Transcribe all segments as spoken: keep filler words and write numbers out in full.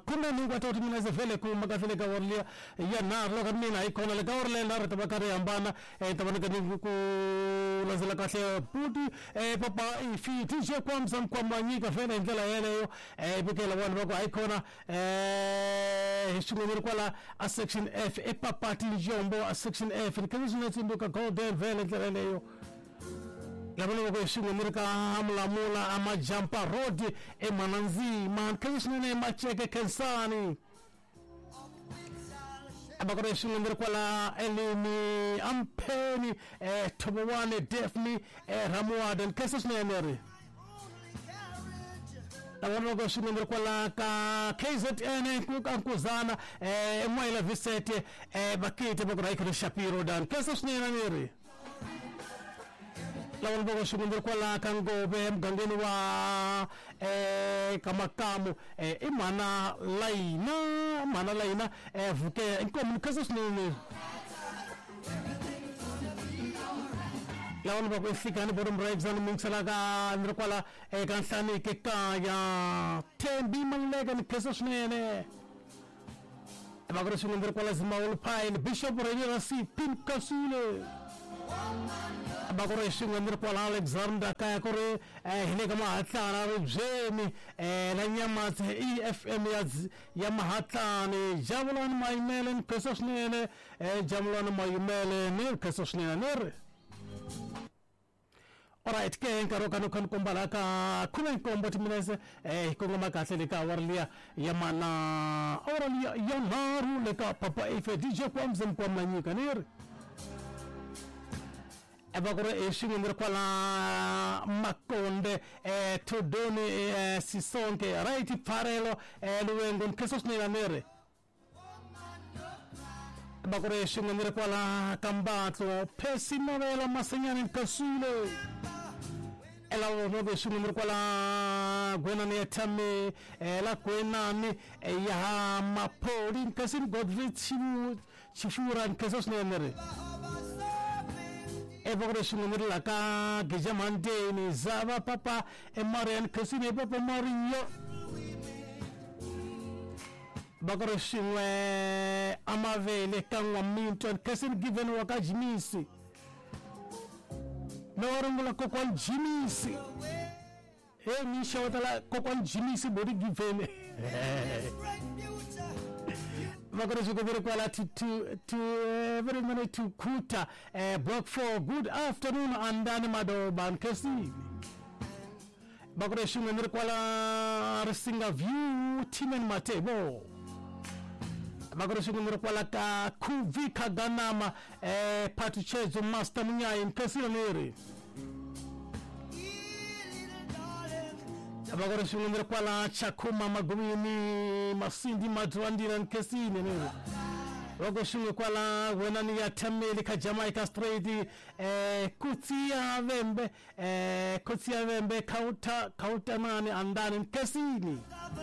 kuna ni watu mina ze vele ku magafile ka warlia ya na lo kan mina ikona le ka warle na rata bakare ambana e tabana kan ku lazela ka se puti e papa i fi tije kwa msam kwa manyika fena ngela yele yo e bikela wan bako ikona e hishungu kwa la a section F e papa tijombo a section F ni kazina tinduka golden vele ngela yo labano ko shingo mirka hamla mula ama jampa road e mananzi man kishne ne macheke kansani abakore shingo mirka la elini ampeni e tobowane defni e ramuaden kesne nere labano ko shingo mirka la ka K Z N ku kankuzana e moila visete e bakite bakore ko Shapiro dan kesne nere lawan bogo sumundur kwa la kango be gangeni wa e kamakamu e imana laina mana laina e vuke en communications ni lawan bogo fikani bodum exam min salaga ndur kwa la e kansani ke kaya tembi manlega ni kesos ne e bagro sumundur kwa la zmaul pain bishop rasi pin kasule bakore shingamir kwa Alexander kaya kore hine kama atana rujemi na nyama E F M ya mahatani jamulon maimelen kesosnene jamulon maimelen kesosnene nere alright ke enkaro kanu kan kumbala ka kuna kombo timinese eh kongo makatele ka warlia yamana oralia yanaru leka papa ife D J kwa mzem kwa manyika nere abagore eshingo mirko la makonde e todoni e sisonke right parelo e luengon kesos ni nere abagore eshingo mirko la kambato pesimo vela masanyani kasule ela wobe eshingo mirko la gwena ni etame ela gwena ni ya mapori kasim godrichimu chifuran kesos ni nere e bagre shungumir la ka gejamande ni zava papa e marian kasine papa mario bagre shungwe amavele kangwa minton kasin given waka jimisi norungula kokon jimisi e mi shawatala kokon jimisi body given bagre shungumir kwa la to to every minute to kuta uh, block four good afternoon andani mado bankesi bagre shunga kwala resinga view timen matebo bagre shunga kwala ka kuvika ganama eh patu chezo master munyai nkesi nere bagre shunga kwala chakuma magumini masindi madrandira nkesi nere Rogo shungu kwa la wenani ya temeli ka Jamaica straight eh, kutia vembe eh, kutia vembe kauta kauta nani andani nkesini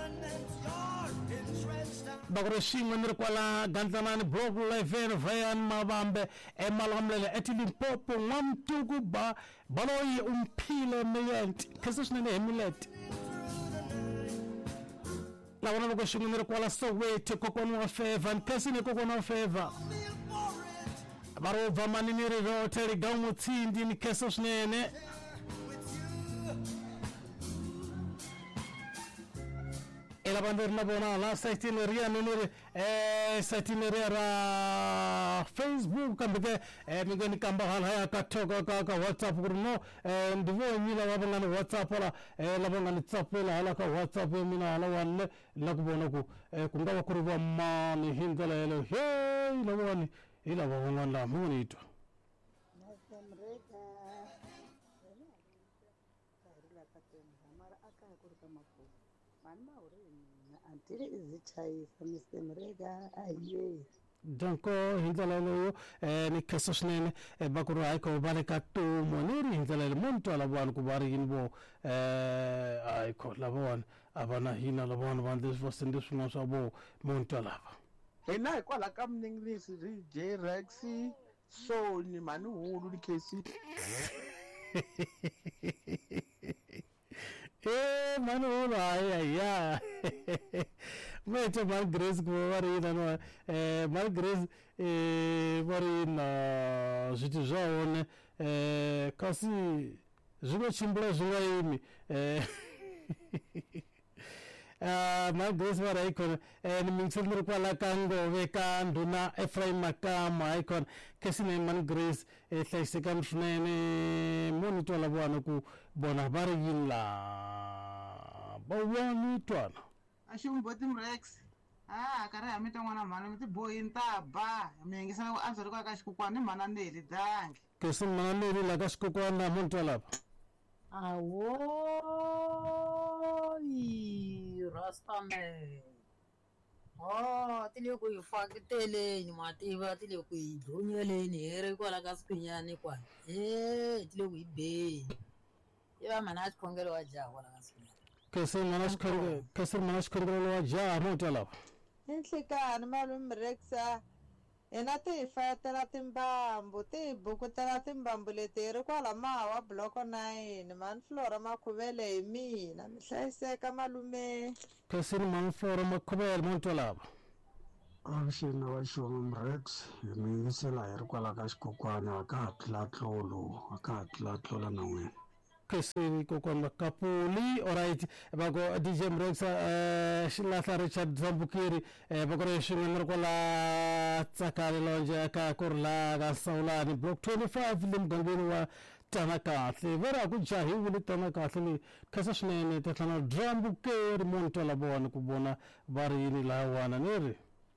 bagro shungu nir kwa la gantanani brogu leven vayan mabambe e malamlele etilim popo ngamtugu ba baloyi umpile meyent kesush nene emilet la wana go shungumira kwa la Soweto kokonu wa favor nkesine kokonu wa favor baro vamani nire rote gamu tindi ni kesos nene ela bandir na bona la saitineria nere eh saitineria ra Facebook kambike eh migeni kamba hala ka toka ka ka WhatsApp kurno eh ndivo nyila wabanga na WhatsApp la eh labanga ni tsapela hala ka WhatsApp mina hala wanne lakubona ku eh kunga wakuruva mani hindala ele hey lawani ila wabanga la munito Antiri izichai Mister Mrega aye donc hinzalelo eh ni kesosnene e bakuru ay ko baraka to moniri hinzalelo monto ala wan ko bari inbo eh ay ko labon abana hina labon van des vosende suno sabo monto ala ena kwa la kam english J Rex so ni manu hulu ni kesi Eh, mano, ai, ai, ai. Mete mal Grace go wari na no eh mal Grace eh wari na gente já one eh kasi zuga chimbla zuga imi eh ah mal Grace wari icon eh ni mingsul kwa la kango ve kanduna Ephraim Makama icon kasi ne mal Grace eh thaise kan fnene monitor la bwana ku bona bari yilla bawani twana Ashum botim Rex. Ah, kare amita mwana mana miti boy inta ba. Mengi sana answer kwa kash kukwani mana neli dangi. Kasi mana neli la kash kukwani monto la. Awoi, Rastame. Oh, tilio kui fakitele ni mativa tilio kui dunyele ni ere kwa la kaspinya ni kwa. Eh, tilio kui be. Iba manaj kongelo waja kwa la kaspinya. Kasi manas kongelo, kasi manas kongelo waja monto la. Inhlekani malume Rexa ena ti fatela timbambu ti buku tela timbambu leti ri kwala mawa bloko nine man Flora Makhuvele hi mina mi hlayiseka malume. Kasi man Flora Makhuvele monto la. Avixini wa xona Rex hi mi yingisela hi ri kwala ka xikokwana a ka ha tlula tlolo a ka ha tlula tlola na n'wina. Kasi kokwana kapuli alright bako D J Rex eh Shilahla Richard Zambukiri eh bako re shinga kwala tsakale lonje ka korla ga Saulani block twenty-five lim gangeni wa Tanaka vera ku jahi wuli Tanaka ni kasa shnene tatana Zambukiri monto la bona kubona bari ni la wana nere.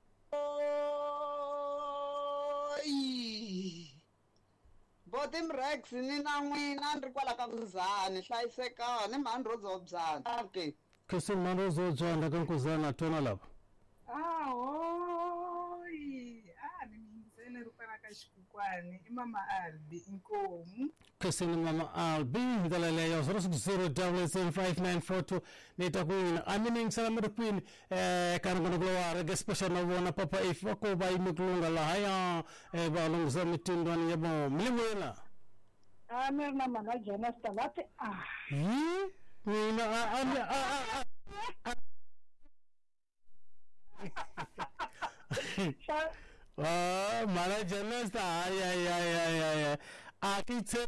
Botim Rex ni na n'wina ni ri kwala ka Nkuzani hlayisekani mhani Rodzo Bzana. Okay. Kasi mhani Rodzo Bzana ka Nkuzani tona lava. Ahoy. Ah, ni ngisele ri kwala ka xikukwani. I Mama Albi inkomu. Kasi ni Mama Albi ndalale ya zero six zero double seven five nine four two nita kuina amini salama queen eh kana gono gloire ge special na wona papa if ko ba imiklunga la haya eh ba long zamitindo ni yabo mlimwela Ah, mir na mana jana stalate ah. yi ni na a a ah mana jana sta ay ay ay ay ay akitse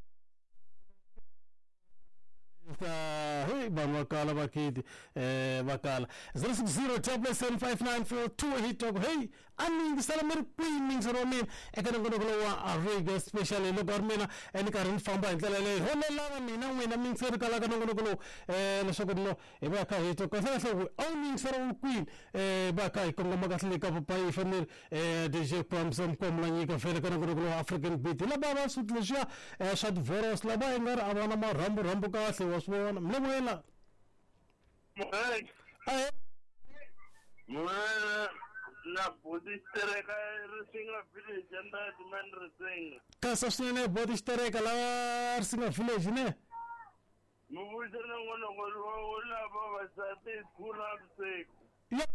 hey bakala bakidi eh bakala zero six zero double seven five nine four two hit talk hey ani salamer queen zero min ekana gono gono wa arega special lo garmena en karin famba intelele hono la mina wena min ser kala gono gono gono eh lo sogono e ba ka hito ko sa so owning zero queen eh ba ka ko magasli ka pa ifenir eh D J Pamsam kom la ni ka fere gono gono gono African beat la baba sutleja eh shad voros la ba ngar abana ma rambo rambo ka se waswona mlemwela Mwe, eh mwe na budistere ka risinga village anda demand risinga. kasa sene bodistere kala singa village ne Mubuzana ngono ngolwa ola baba sate kuna mseko. ya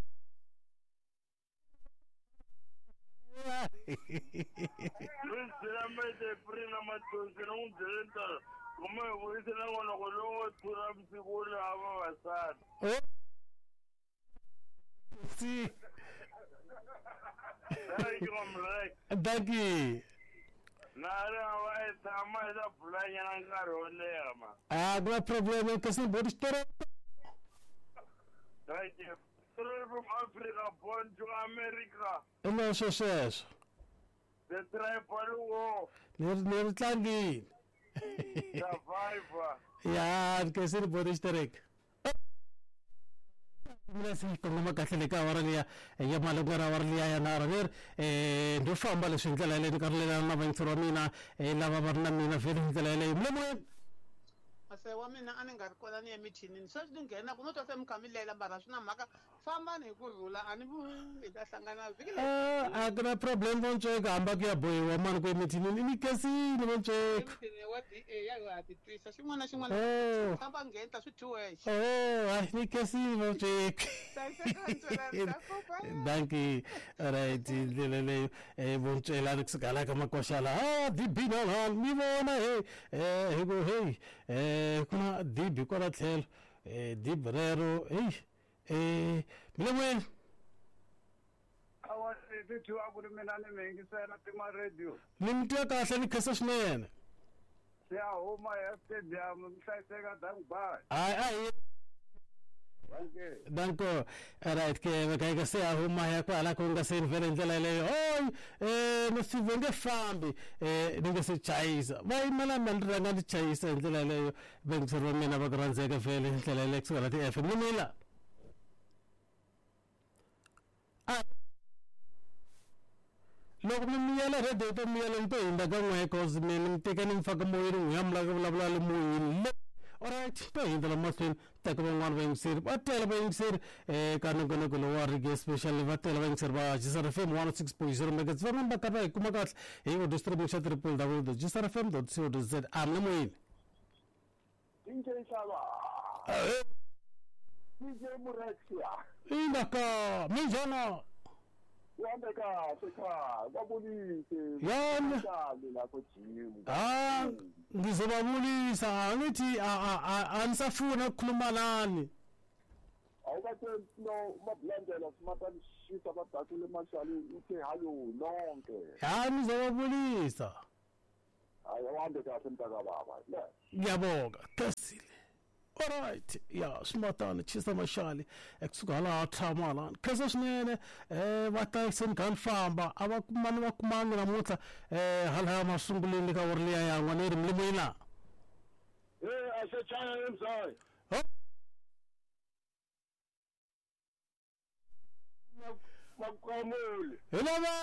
Rizira mete prina matonzi na undelenta. Kuma mubuzana ngono ngolwa kuna mseko ola baba sate. oh si Thank you, Mlek. dagi Nara wa tama da bulanya na ngaro lema. agora problema kasi bodistere Thank you. From Africa, born to America. elo success The tribal war, ner ner tlangi survivor. ya kasi bodistere Grazie con la cattolica oralia e io ma logora oralia ya naraver e do famba le singala le carle na venturomina e la varnamina fere le mlemwe Ase wa mina ani nga kola ni emithini. So ngena kunoto se mkamilela bara sina maka famba ne kurula ani bu ida sangana vikile. ah agra problem von che gamba ke boy wa man ko mitini ni kasi ni von che Emithini wati e ya wati twisa shimwana shimwana. oh Famba ngenta swithuwe. oh ai ni kasi ni von che Sai kantsela sakopa. danki right le le e von che la scala kama koshala ah di binala mi vona e e go hey e eh kuna dibi kwala tlhelo eh dibi rero hey eh milemweni awa tithi akuri mina ni mi yingisela tima radio ni mtwa kahle ni khesa swinene siya huma ya stadium mhlayiseka dangubhayi ay ay danko right ke kai ka se huma ya kwala ku nga se vele ndlela leyo oy eh nasivenge fambi eh ninge se chayisa vai mala mandranga ni chayisa ndlela leyo bengisero mina bakranzeka vele ndlela leyo kusukela ti F M nimila ah loko mimiyela radio to miyela nto hinda ka n'we cause mina mteka ni mfaka moyeni ngiyamla ka vulavula le moyeni alright to hinda la mahlweni teka van'wana va yingiseri va tele va yingiseri eh ka nongonoko wa rege especially va tele va yingiseri va Jisar F M one oh six point zero megahertz va namba ka va hi kuma kahle hi ku distribution triple w dot jisar f m dot co dot z am le moyeni inje shaba inje murexia ina ka minjana Wanda ka seka babulise yana la ko jimu ah ngizobabulisa angithi anisafuna ukukhuluma nani awukathe no mablandela simatani shisa badakule mashali uthe hayo lonke ya ngizobabulisa hayi wanda ka mntaka baba la ngiyabonga kasile alright ya smatana chisa mashali ekusuka la thamala khesa swinene eh vatayiseni kan famba abakumani vakumanga namuntlha eh hala masunguleni ka worliya yan'wa ni ri mlimina eh asechaya emzai makamule hello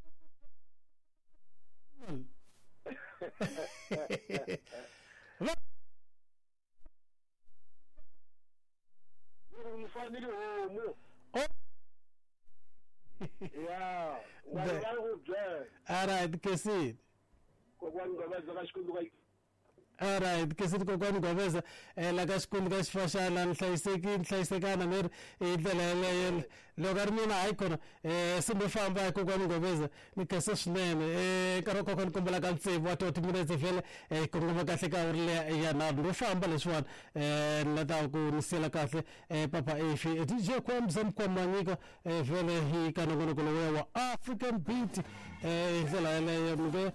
Mfanele homo. Yeah, ngalo kujwe. Alright, kesini. Kokwani ngabeza kashikundu kai. Alright, kesini kokwani ngabeza eh la kashikundu kasifashana nihlayisekile nihlayisekana neri indlela leyo lokari mina ayikona eh simbefamba kokwani ngabeza nikese swinene eh karoko kokwani kombela ka ntsevu watoti mina ndzi vele eh kongoma kahle ka urile ya na ndo famba leswiwani eh nata ku nisela kahle eh papa Efi dj kwamza mkwamanyika eh vele hi kanongonoko loya wa African Beat eh indlela leyo mke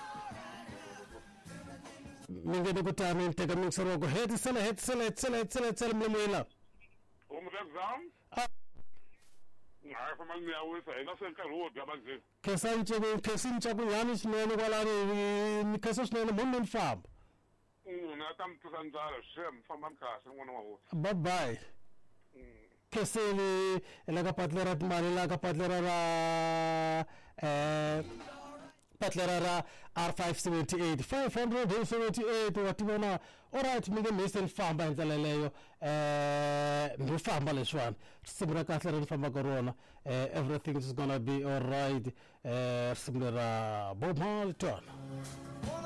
mingene kutani nteka mingisero ko heti sele heti sele sele sele sele mlemela Umrexam? ah Hayi fama ngiyawisa ina senkarho yabanje. kesantse kesintsha kuyani sinene kwalani nikheso sinene munhu mfamba Una tamthusa njalo shem famba mkhasi ngwana wawo. bye bye kesele la ka patlera timali la ka patlera ra eh patlera ra R five seventy-eight five seventy-eight wativona alright minge mesen famba endlela leyo eh ndifamba leswana simra kahle ri famba ka rona eh everything is gonna be alright eh simra bomal tona